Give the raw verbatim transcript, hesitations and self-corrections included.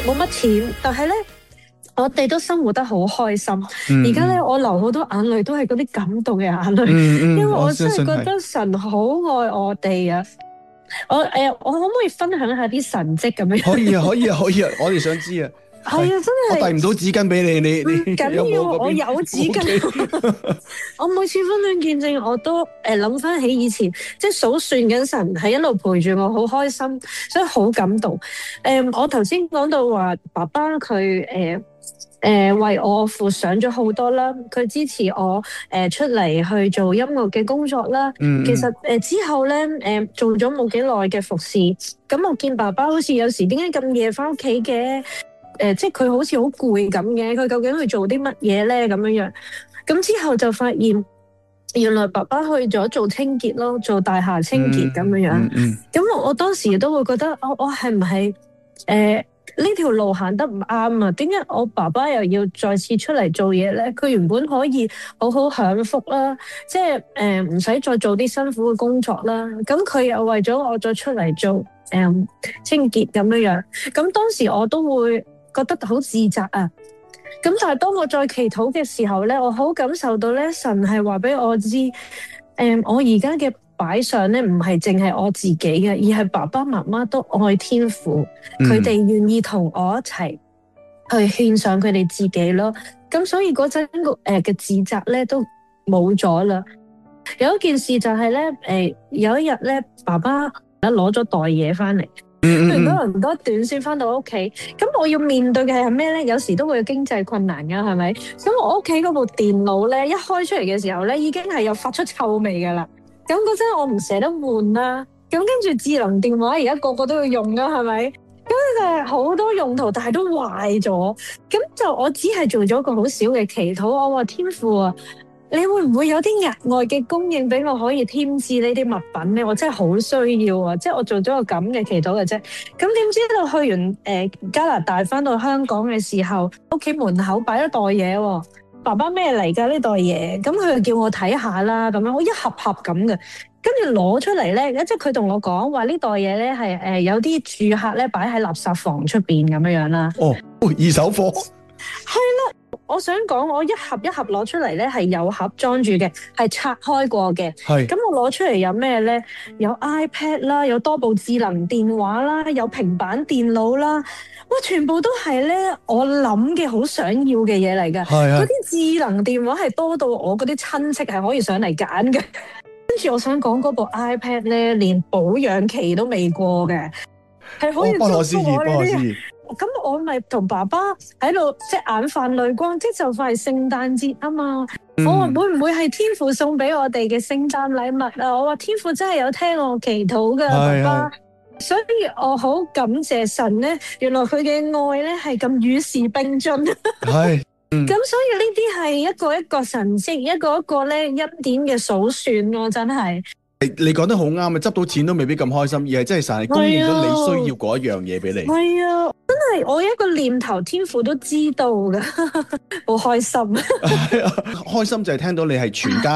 冇乜錢，但係咧，我哋都生活得好開心。而家咧，我流好多眼淚，都係嗰啲感動嘅眼淚， 嗯嗯、 因為我真係我覺得神好愛我哋啊！我誒、呃，我可唔可以分享下啲神蹟咁樣？ 可以啊，可以啊，可以啊，我哋想知啊。 係啊，真係我遞唔到紙巾俾你，你你唔緊要，我有紙巾。 Okay. 我每次分享見證，我都誒諗翻起以前，即係數算緊神係一路陪住我，好開心，所以好感動。誒、呃，我頭先講到話，爸爸佢誒誒為我付上咗好多啦，佢支持我誒、呃、出嚟去做音樂嘅工作啦。 嗯嗯其實誒、呃、之後咧誒、呃、做咗冇幾耐嘅服侍，咁我見爸爸好似有時點解咁夜翻屋企嘅？誒、呃，即係佢好似好攰咁嘅，佢究竟去做啲乜嘢咧？咁樣樣，咁之後就發現，原來爸爸去咗做清潔咯，做大廈清潔咁樣樣。咁、 嗯嗯嗯、 我我當時都會覺得，我我係唔係誒呢條路行得唔啱啊？點解我爸爸又要再次出嚟做嘢咧？佢原本可以好好享福啦，即係誒唔使再做啲辛苦嘅工作啦。咁佢又為咗我再出嚟做誒、呃、清潔咁樣樣。咁當時我都會覺得好自責啊！咁但係當我再祈禱嘅時候咧，我好感受到咧，神係話俾我知，誒、嗯，我而家嘅擺上咧，唔係淨係我自己嘅，而係爸爸媽媽都愛天父，佢哋願意同我一齊去獻上佢哋自己咯。咁所以嗰陣個誒嘅自責咧都冇咗啦。有一件事就係咧，誒、呃，有一日咧，爸爸攞咗袋嘢翻嚟。去多倫多短線翻到屋企，咁我要面對嘅係咩咧？有時都會有經濟困難噶，係咪？咁我屋企嗰部電腦咧，一開出嚟嘅時候咧，已經係有發出臭味噶啦。咁嗰陣我唔捨得換啦。咁跟住智能電話而家個個都要用噶，係咪？咁就係好多用途，但係都壞咗。咁就我只係做咗個好少嘅祈禱，我話天父啊，你會唔會有啲額外嘅供應俾我可以添置呢啲物品咧？我真係好需要啊！即係我做咗個咁嘅祈禱嘅啫。咁點知道去完誒、呃、加拿大翻到香港嘅時候，屋企門口擺咗袋嘢喎。爸爸咩嚟㗎呢袋嘢？咁佢就叫我睇下啦，咁樣我一盒盒咁嘅，跟住攞出嚟咧，即係佢同我講話呢袋嘢咧係誒有啲住客咧擺喺垃圾房出邊咁樣樣啦。 哦，二手貨。 係啦。我想講，我一盒一盒攞出嚟咧，係有盒裝住嘅，係拆開過嘅。係咁，我攞出嚟有咩咧？有 iPad 啦，有多部智能電話啦，有平板電腦啦，哇！全部都係咧，我諗嘅好想要嘅嘢嚟㗎。係嗰啲智能電話係多到我嗰啲親戚係可以上嚟揀嘅。跟住我想講嗰部 iPad 咧，連保養期都未過嘅，係可以祝福我呢啲。咁我咪同爸爸喺度即係眼泛淚光，即係就快係聖誕節啊嘛！嗯、我話會唔會係天父送俾我哋嘅聖誕禮物啊？我話天父真係有聽我祈禱噶，爸爸，所以我好感謝神咧，原來佢嘅愛咧係咁與時並進。係，咁、嗯、所以呢啲係一個一個神蹟，一個一個咧恩典嘅數算咯，真係。 你講得好啱啊！執到錢都未必咁開心，而係真係神係供應咗你需要嗰一樣嘢俾你。 係啊，真係我一個念頭，天父都知道噶，好開心。 開心就係聽到你係全家。